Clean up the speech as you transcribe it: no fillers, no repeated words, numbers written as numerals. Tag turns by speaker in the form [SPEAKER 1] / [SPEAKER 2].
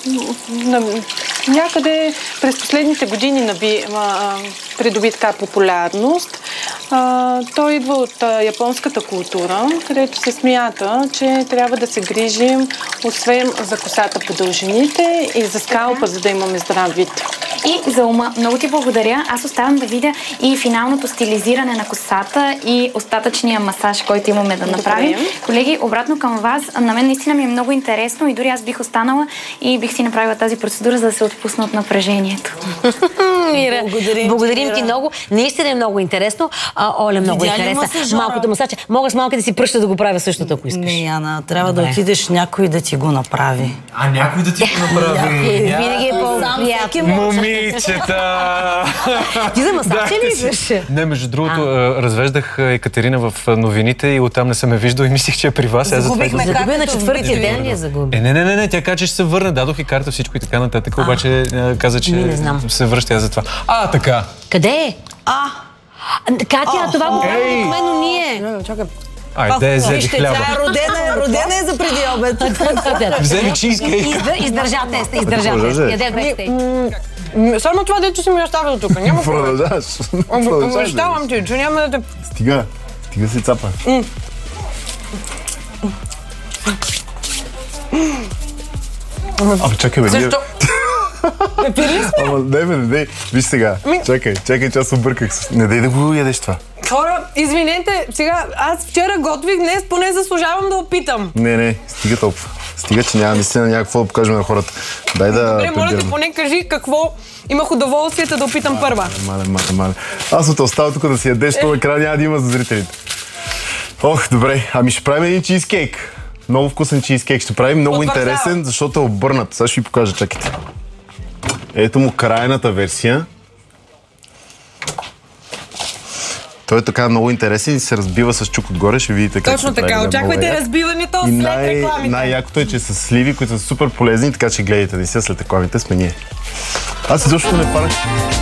[SPEAKER 1] някъде през последните години придоби така популярност. Той идва от японската култура, където се смята, че трябва да се грижим освен за косата по дължините и за скалпа, за да имаме здрав вид.
[SPEAKER 2] И за ума, много ти благодаря. Аз оставам да видя и финалното стилизиране на косата и остатъчния масаж, който имаме да направим. Колеги, обратно към вас, на мен наистина ми е много интересно и дори аз бих останала и бих си направила тази процедура, за да се отпусна от напрежението.
[SPEAKER 3] Мира, благодарим ти много. Наистина е много интересно. Оля, много интересна. Малкото масача. Мога с малка да си пръща да го правя същото, ако искаш.
[SPEAKER 4] Не, Яна, трябва да отидеш някой да ти го направи.
[SPEAKER 5] Някой да ти го направи?
[SPEAKER 3] Винаги е по-приятно.
[SPEAKER 5] Момичета!
[SPEAKER 3] Ти за масаж ли идваш?
[SPEAKER 5] Не, между другото, развеждах Екатерина в новините и оттам не съм я виждал и мислих, че е при вас.
[SPEAKER 3] Загуби на четвъртия ден ли я загуби?
[SPEAKER 5] Не, тя каза, че ще се върне. Дадох и карта, всичко и така нататък, обаче каза, че се връща за това. Така.
[SPEAKER 3] Къде е? Катя, това го правим от мен, но ние.
[SPEAKER 4] Чакай.
[SPEAKER 5] Айде, вземи хляба.
[SPEAKER 4] Родена е за преди обед.
[SPEAKER 5] Вземи чизкейк.
[SPEAKER 3] Издържа теста, яде бекстейдж.
[SPEAKER 4] Само това, дето си ми оставил тук. Няма
[SPEAKER 6] продължаваш.
[SPEAKER 4] Обещавам ти, че няма да те...
[SPEAKER 6] Стига си цапа. Чакай, бе.
[SPEAKER 4] Защо?
[SPEAKER 6] Не. Виж сега. Чакай, че аз обърках. Не дай да го ядеш това.
[SPEAKER 4] Хора, извинете, сега аз вчера готвих, днес поне заслужавам да опитам.
[SPEAKER 6] Не, стига толкова. Стига, че няма наистина някакво да покажем на хората. Дай да...
[SPEAKER 4] Добре, моля ти, поне кажи какво имах удоволствието да опитам първа.
[SPEAKER 6] Мале. Аз от остава тук да си ядеш, това екран няма да има за зрителите. Добре, ще правим един чизкейк. Много вкусен чизкейк ще правим, много интересен, защото е обърнат. Сега ще ви покажа, чакайте. Ето му крайната версия. Той е така много интересен и се разбива с чук отгоре, ще видите как
[SPEAKER 4] точно така, очаквайте разбиването след рекламите.
[SPEAKER 6] Най-якото е, че са сливи, които са супер полезни, така че гледайте, не след рекламите сме ние. Аз изобщо не парах.